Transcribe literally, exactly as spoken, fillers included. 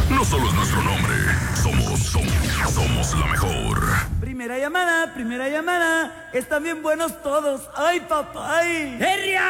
no solo es nuestro nombre, somos, somos, somos la mejor. Primera llamada, primera llamada. Están bien buenos todos. ¡Ay, papá!